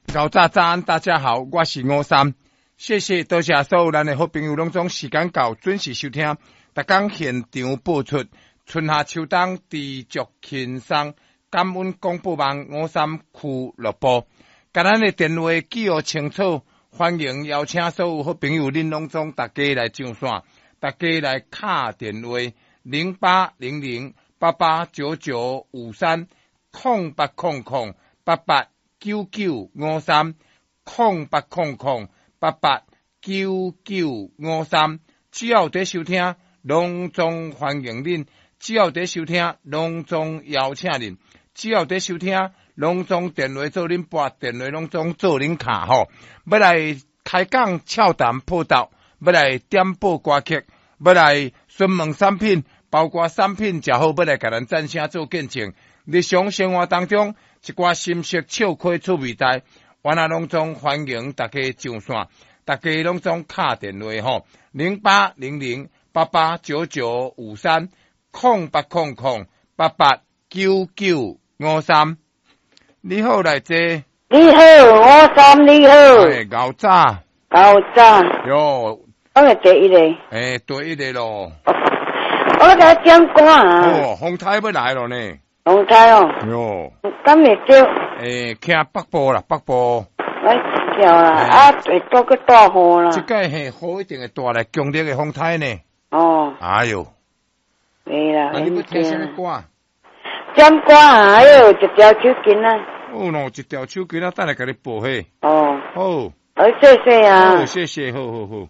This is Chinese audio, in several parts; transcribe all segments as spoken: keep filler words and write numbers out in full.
早早早安，大家好，我是吴三，谢谢多谢所有咱的好朋友拢总时间到，准时收听。逐工现场播出，春夏秋冬持续轻松，感恩广播网吴三俱乐部。甲咱的电话记号清楚，欢迎邀请所有好朋友恁拢总大家来上线，大家来敲电话零八零零八八九九五三空八空空八八九九五三空八空空八八九九五三，只要在收听，隆重欢迎恁；只要在收听，隆重邀请恁；只要在收听，隆重电话做恁拨电话，隆重做恁卡吼。要来开讲俏谈破道，要来点播歌曲，要来询问产品，包括产品食好，要来甲咱赞声做见证。日常生活当中，一寡新式笑开趣味代，我那拢总欢迎大家上线，大家拢总敲电话吼，零八零零八八九九五三空八空空八八九九五三。你好，来坐。 你好，我三你好。 哎，搞早。 搞早。 哟。 我是第一个。 哎，第一个咯。 我在讲歌啊。 哦，风台要来了呢。 风台哦。 哟。 今日叫。 诶，听北部啦，北部。 我叫啦，啊，会多个大雨啦。 这个嘿，雨一定会大来，强烈的风台呢。 哦。 哎哟。 对啦。 啊，你要听什么歌？ 讲歌啊，还有一条手巾啊。 哦喏，一条手巾啊，等下给你播嘿。 哦。 好。 好，谢谢啊。 好，谢谢，好好好。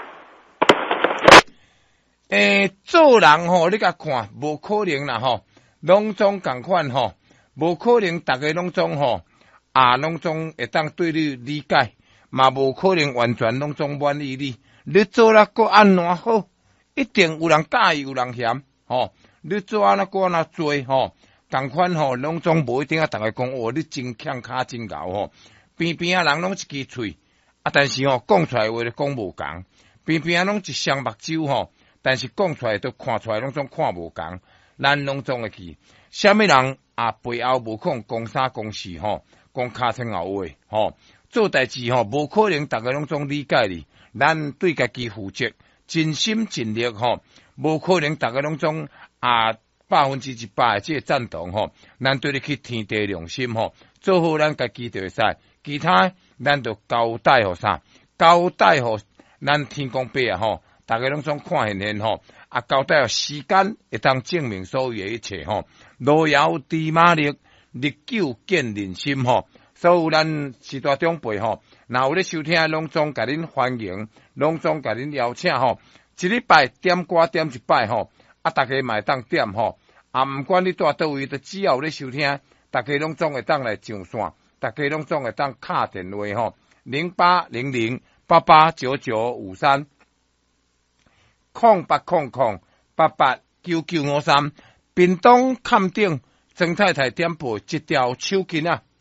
诶，做人吼，你甲看，无可能啦吼，拢总共款吼，无可能大家拢总吼，啊，拢总会当对你理解，嘛无可能完全拢总满意你。你做了个安怎好，一定有人介意，有人嫌吼。你做安那个安那做吼，共款吼，拢总无一定啊。大家讲哦，你真欠卡真牛吼，边边啊人拢一支喙，啊，但是吼讲出来话咧讲无共，边边啊拢一双目睭吼。但是讲出来都看出来，拢总看无共，咱拢总会去。虾米人啊背后无可能讲三讲四吼，讲卡称后话吼，做代志吼无可能，大家拢总理解你。咱对家己负责，尽心尽力吼，无可能大家拢总啊百分之一百即个赞同吼。咱对你去天地良心吼，做好咱家己就会使，其他咱就交代互啥，交代互咱天公伯啊吼。大家拢总看现现吼，啊，交代时间会当证明所有的一切吼。路遥知马力，日久见人心吼。所有咱时代长辈吼，若有咧收听，拢总甲恁欢迎，拢总甲恁邀请吼。一礼拜点歌点一摆吼，啊，大家嘛会当点吼。啊，毋管你住倒位，都只要有咧收听，大家拢总会当来上线，大家拢总会当敲电话吼，零八零零八八九九五三。空八空空八八九九五三，屏东坎顶曾太太点播一条手巾啊。